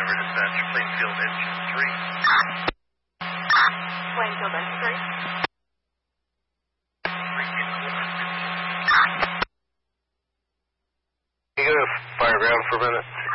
Denver dispatch, Plainfield engine 3. Plainfield engine 3. You go to fire ground for a minute?